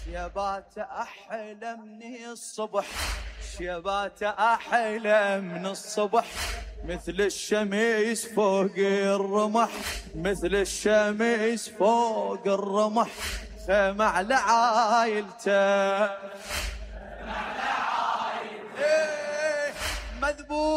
شيبات أحلى من الصبح، شيبات أحلى من الصبح، مثل الشمس فوق الرمح، مثل الشمس فوق الرمح، خيمة على عايلته، مذبوح.